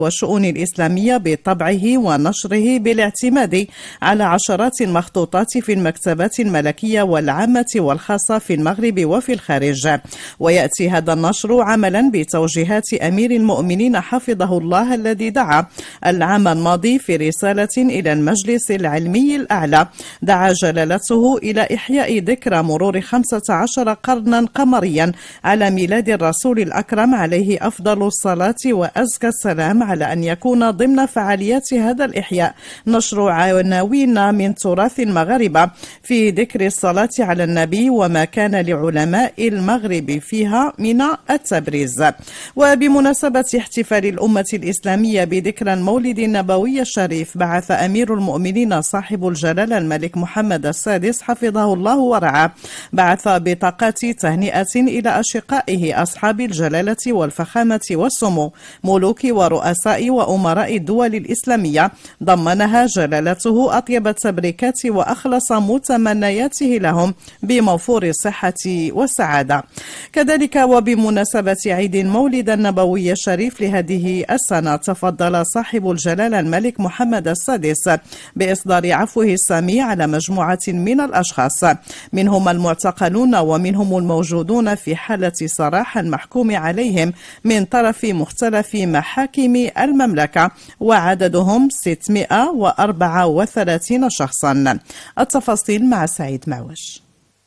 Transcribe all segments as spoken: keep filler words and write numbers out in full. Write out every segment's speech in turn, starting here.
والشؤون الإسلامية بطبعه ونشره بالاعتماد على عشرات المخطوطات في المكتبات الملكية والعامة والخاصة في المغرب وفي الخارج. ويأتي هذا النشر عملا بتوجيهات أمير المؤمنين حفظه الله، الذي دعا العام الماضي في رسالة إلى المجلس العلمي الأعلى دعا جلالته إلى إحياء ذكرى مرور خمسة عشر قرنا قمريا على ميلاد الرسول الأكرم عليه أفضل الصلاة وأزكى السلام، على أن يكون ضمن فعاليات هذا الإحياء نشر عناوين من تراث المغاربة في ذكر الصلاة على النبي وما كان لعلماء المغرب فيها من التبريز. وبمناسبة احتفال الأمة الإسلامية بذكرى المولد النبوي الشريف، بعث أمير المؤمنين صاحب الجلالة الملك محمد السادس حفظه الله ورعاه بعث بطاقات تهنئة إلى أشقائه أصحاب الجلالة والفخامة والسمو، ملوك ورؤساء وأمراء الدول الإسلامية، ضمنها جلالته أطيب التبريكات وأخلص متمنياته لهم بموفور الصحة والسعادة. كذلك وبمناسبة عيد المولد النبوي الشريف لهذه السنة، تفضل صاحب الجلالة الملك محمد السادس بإصدار عفوه السامي على مجموعة من الأشخاص، منهم المعتقلون ومنهم الموجودون في حالة سراح المحكوم عليهم من طرف مختلف محاكم المملكة، وعددهم ستمائة وأربعة وثلاثين شخصا. التفاصيل مع سعيد معوش.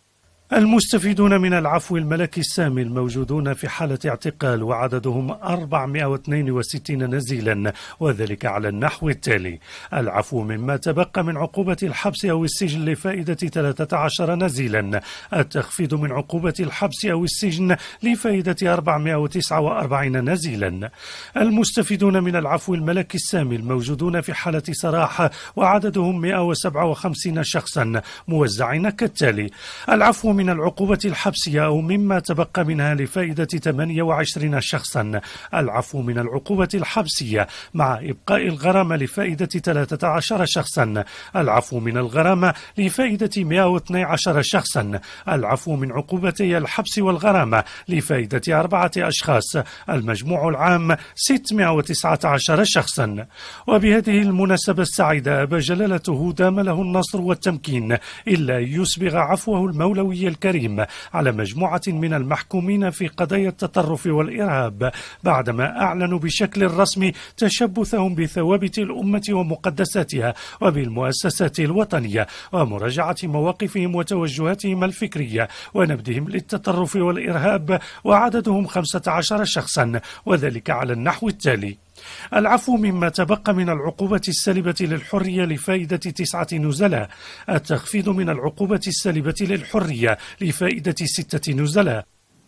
المستفيدون من العفو الملكي السامي الموجودون في حالة اعتقال وعددهم أربعمائة واثنين وستين نزيلا، وذلك على النحو التالي: العفو مما تبقى من عقوبة الحبس أو السجن لفائدة ثلاثة عشر نزيلا، التخفيض من عقوبة الحبس أو السجن لفائدة أربعمائة وتسعة وأربعين نزيلا. المستفيدون من العفو الملكي السامي الموجودون في حالة سراح وعددهم مائة وسبعة وخمسين شخصا، موزعين كالتالي: العفو من العقوبة الحبسية أو مما تبقى منها لفائدة ثمانية وعشرين شخصا، العفو من العقوبة الحبسية مع إبقاء الغرامة لفائدة ثلاثة عشر شخصا، العفو من الغرامة لفائدة مائة واثني عشر شخصا، العفو من عقوبتي الحبس والغرامة لفائدة أربعة أشخاص، المجموع العام ستمائة وتسعة عشر شخصا. وبهذه المناسبة السعيدة أبى جلالته دام له النصر والتمكين إلا يسبغ عفوه المولوي الكريم على مجموعة من المحكومين في قضايا التطرف والإرهاب، بعدما أعلنوا بشكل رسمي تشبثهم بثوابت الأمة ومقدساتها وبالمؤسسات الوطنية، ومراجعة مواقفهم وتوجهاتهم الفكرية ونبذهم للتطرف والإرهاب، وعددهم خمسة عشر شخصا، وذلك على النحو التالي: العفو مما تبقى من العقوبة السالبة للحرية لفائدة تسعة نزلاء، التخفيض من العقوبة السالبة للحرية لفائدة ستة نزلاء،